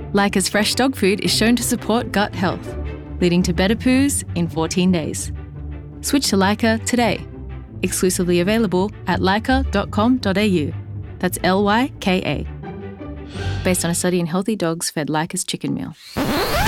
Lyca's fresh dog food is shown to support gut health, leading to better poos in 14 days. Switch to Lyca today. Exclusively available at lyca.com.au. That's Lyka. Based on a study in healthy dogs fed Lyca's chicken meal.